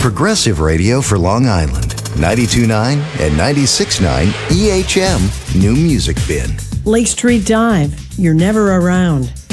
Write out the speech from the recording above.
Progressive radio for Long Island. 92.9 and 96.9 EHM New Music Bin. Lake Street Dive. You're never around.